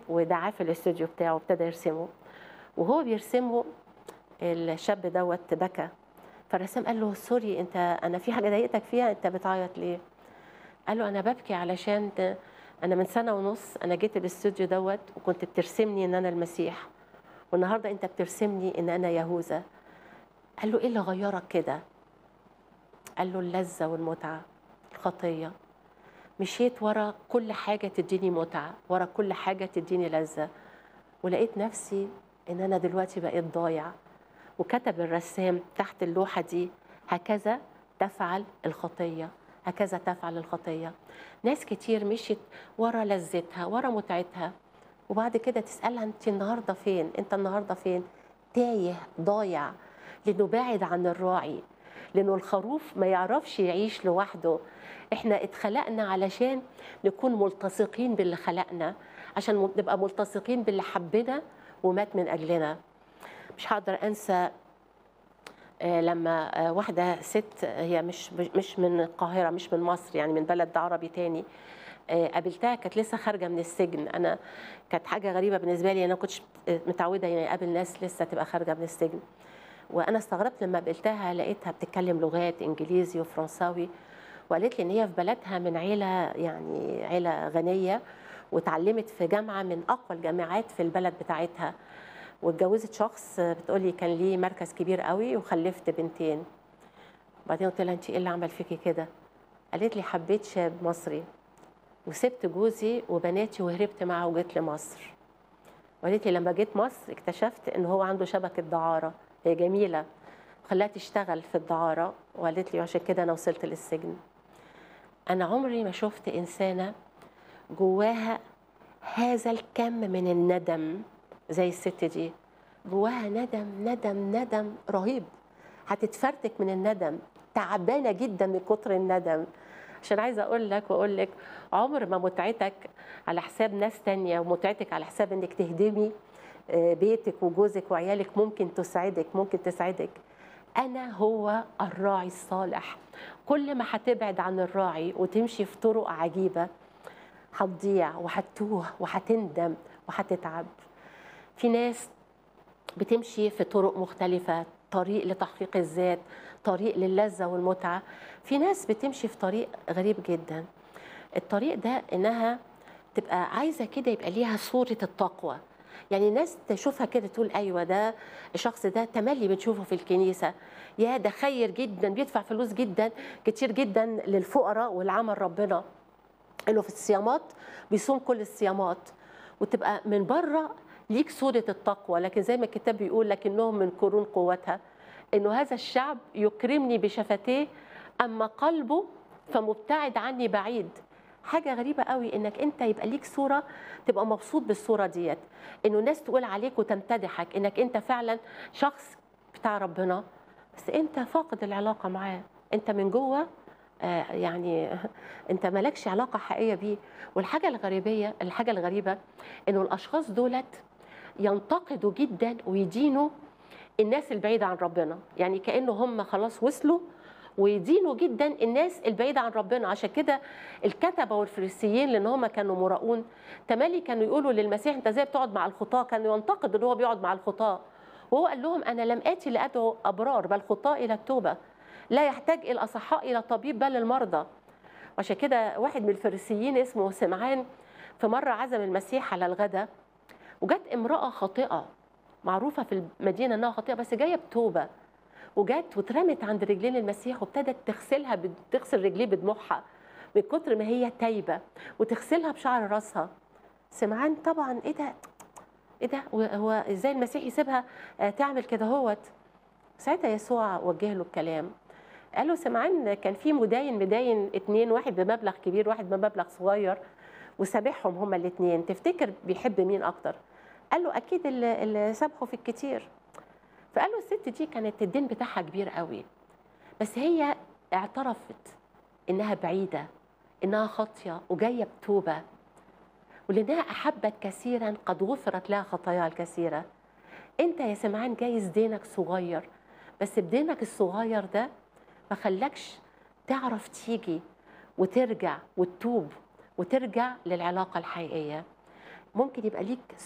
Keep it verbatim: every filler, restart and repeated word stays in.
ودعاه في الاستوديو بتاعه وابتدى يرسمه. وهو بيرسمه الشاب دوت بكى، فالرسام قال له سوري انت انا في حاجه ضايقتك فيها، انت بتعيط ليه؟ قال له انا ببكي علشان ده انا من سنه ونص انا جيت الاستوديو دوت وكنت بترسمني ان انا المسيح، والنهارده انت بترسمني ان انا يهوذا. قال له ايه اللي غيرك كده؟ قال له اللذه والمتعه، الخطيه. مشيت ورا كل حاجه تديني متعه، ورا كل حاجه تديني لذه، ولقيت نفسي ان انا دلوقتي بقيت ضايع. وكتب الرسام تحت اللوحه دي هكذا تفعل الخطيه، هكذا تفعل الخطيه. ناس كتير مشيت ورا لذتها، ورا متعتها، وبعد كده تسالها انت النهارده فين؟ انت النهارده فين؟ تايه، ضايع، لانه باعد عن الراعي، لانه الخروف ما يعرفش يعيش لوحده. احنا اتخلقنا علشان نكون ملتصقين باللي خلقنا، عشان نبقى ملتصقين باللي حبنا ومات من اجلنا. مش هقدر انسى لما واحده ست، هي مش مش من القاهره، مش من مصر، يعني من بلد عربي تاني، قابلتها كانت لسه خارجه من السجن. انا كانت حاجه غريبه بالنسبه لي، انا ما كنتش متعوده يعني اقابل ناس لسه تبقى خارجه من السجن. وانا استغربت لما قابلتها، لقيتها بتتكلم لغات انجليزي وفرنساوي، وقالت لي ان هي في بلدها من عيله يعني عيله غنيه، واتعلمت في جامعه من اقوى الجامعات في البلد بتاعتها، واتجوزت شخص بتقولي كان ليه مركز كبير قوي، وخلفت بنتين. بعدين قلت لها انت ايه اللي عمل فيكي كده؟ قالت لي حبيت شاب مصري وسبت جوزي وبناتي وهربت معه وجيت لمصر. وقالت لي لما جيت مصر اكتشفت ان هو عنده شبكه دعاره، هي جميله، خلاها تشتغل في الدعاره، وقالت لي عشان كده انا وصلت للسجن. انا عمري ما شفت انسانه جواها هذا الكم من الندم زي الست دي. جواها ندم ندم ندم رهيب، هتتفرتك من الندم، تعبانه جدا من كتر الندم. عشان عايزه اقول لك واقول لك عمر ما متعتك على حساب ناس تانية، ومتعتك على حساب انك تهدمي بيتك وجوزك وعيالك ممكن تسعدك، ممكن تسعدك. انا هو الراعي الصالح. كل ما هتبعد عن الراعي وتمشي في طرق عجيبه هتضيع وهتتوه وهتندم وهتتعب. في ناس بتمشي في طرق مختلفة، طريق لتحقيق الذات، طريق للذة والمتعة. في ناس بتمشي في طريق غريب جدا، الطريق ده إنها تبقى عايزة كده يبقى ليها صورة التقوى. يعني ناس تشوفها كده تقول أيوة ده الشخص ده تملي بتشوفه في الكنيسة، يا ده خير جدا، بيدفع فلوس جدا كتير جدا للفقراء والعمل ربنا، إنه في الصيامات بيصوم كل الصيامات، وتبقى من بره ليك صورة التقوى، لكن زي ما الكتاب بيقول لكنهم من قرون قوتها، إنه هذا الشعب يكرمني بشفتيه أما قلبه فمبتعد عني بعيد. حاجة غريبة قوي إنك أنت يبقى ليك صورة تبقى مبسوط بالصورة ديت، إنه الناس تقول عليك وتمتدحك إنك أنت فعلا شخص بتاع ربنا، بس أنت فاقد العلاقة معاه، أنت من جوه آه يعني أنت مالكش علاقة حقيقية بيه. والحاجة الغريبية الحاجة الغريبة إنه الأشخاص دولت ينتقدوا جدا ويدينوا الناس البعيدة عن ربنا، يعني كأنه هم خلاص وصلوا، ويدينوا جدا الناس البعيدة عن ربنا. عشان كده الكتبة والفريسيين لأن هم كانوا مراؤون تملي كانوا يقولوا للمسيح أنت زي بتقعد مع الخطاة، كانوا ينتقدوا أن هو بيقعد مع الخطاة، وهو قال لهم أنا لم آتي لأدعو أبرار بل خطاة إلى التوبة، لا يحتاج الأصحاء إلى طبيب بل المرضى. وعشان كده واحد من الفريسيين اسمه سمعان في مرة عزم المسيح على الغداء، وجت امرأة خاطئة معروفة في المدينة أنها خاطئة بس جاية بتوبة، وجت واترمت عند رجلين المسيح وابتدت تغسلها، تغسل رجليه بدموعها من كتر ما هي تايبة، وتغسلها بشعر راسها. سمعان طبعا ايه ده ايه ده هو ازاي المسيح يسيبها تعمل كده هوت؟ ساعتها يسوع وجه له الكلام، قال له سمعان كان في مداين مداين اتنين، واحد بمبلغ كبير واحد بمبلغ صغير، وسامحهم هما الاثنين، تفتكر بيحب مين اكتر؟ قال له اكيد اللي, اللي سامحه في الكتير. فقال له الست دي كانت الدين بتاعها كبير قوي، بس هي اعترفت انها بعيده، انها خاطيه وجايه بتوبه، ولانها احبت كثيرا قد غفرت لها خطاياها الكثيره. انت يا سمعان جايز دينك صغير، بس بدينك الصغير ده ما خلاكش تعرف تيجي وترجع وتتوب وترجع للعلاقه الحقيقيه. ممكن يبقى ليك